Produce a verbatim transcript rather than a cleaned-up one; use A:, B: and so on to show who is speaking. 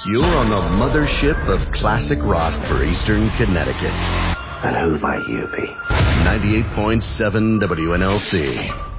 A: You're on the mothership of classic rock for Eastern Connecticut.
B: And who might you be?
A: ninety-eight point seven W N L C.